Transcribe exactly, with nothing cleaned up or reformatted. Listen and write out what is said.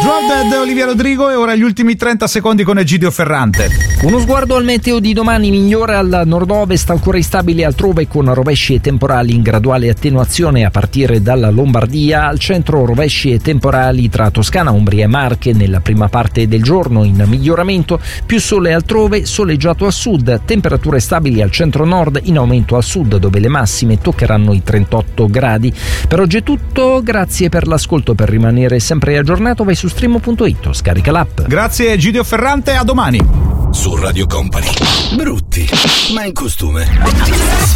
Drop Dead, Olivia Rodrigo, e ora gli ultimi trenta secondi con Egidio Ferrante. Uno sguardo al meteo di domani: migliore al nord-ovest, ancora instabile altrove con rovesci e temporali in graduale attenuazione a partire dalla Lombardia. Al centro rovesci e temporali tra Toscana, Umbria e Marche nella prima parte del giorno, in miglioramento. Più sole altrove, soleggiato a sud, temperature stabili al centro-nord, in aumento al sud dove le massime toccheranno i trentotto gradi. Per oggi è tutto, grazie per l'ascolto. Per rimanere sempre aggiornato vai su streamo punto it, scarica l'app. Grazie Egidio Ferrante, a domani. Su Radio Company. Brutti, ma in costume.